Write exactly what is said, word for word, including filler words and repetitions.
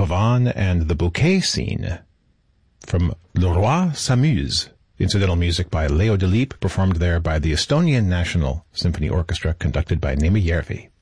Bhavan and the Bouquet Scene from Le Roi s'amuse. Incidental music by Leo Delip, performed there by the Estonian National Symphony Orchestra, conducted by Neeme Järvi.